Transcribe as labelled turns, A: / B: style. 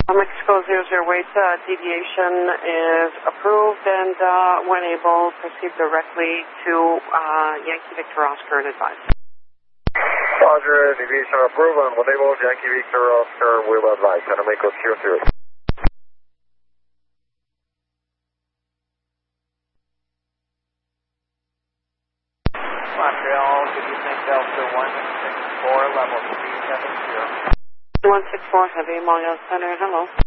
A: Mexico 00 deviation is approved and when able, proceed directly to Yankee Victor Oscar and advise.
B: Roger, deviation approved and when able, Yankee Victor Oscar will advise. And make us here through.
C: Montreal, good evening, Delta 164, level 370.
A: 164, Heavy, Montreal Center, hello.